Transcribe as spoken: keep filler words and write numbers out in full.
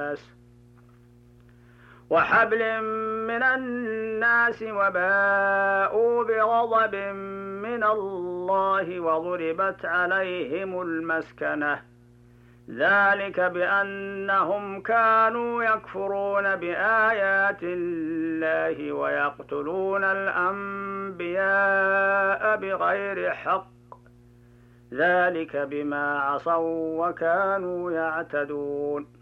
وحبل من الناس وباءوا بغضب من الله وضربت عليهم المسكنة ذلك بأنهم كانوا يكفرون بآيات الله ويقتلون الأنبياء بغير حق ذلك بما عصوا وكانوا يعتدون